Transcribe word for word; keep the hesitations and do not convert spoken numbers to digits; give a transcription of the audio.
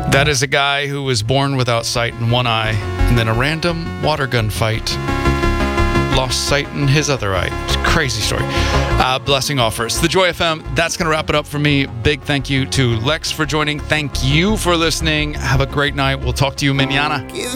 That is a guy who was born without sight in one eye, and then a random water gun fight lost sight in his other eye. It's a crazy story. Uh, blessing offers. The Joy F M, that's going to wrap it up for me. Big thank you to Lex for joining. Thank you for listening. Have a great night. We'll talk to you mañana.